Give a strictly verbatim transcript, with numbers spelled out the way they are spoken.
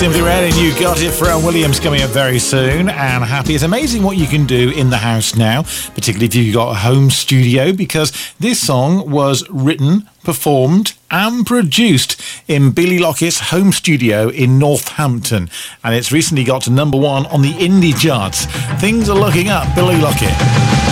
Simply Red and You Got It. Pharrell Williams coming up very soon, and Happy. It's amazing what you can do in the house now, particularly if you've got a home studio, because this song was written, performed and produced in Billy Lockett's home studio in Northampton, and it's recently got to number one on the indie charts. Things are looking up, Billy Lockett.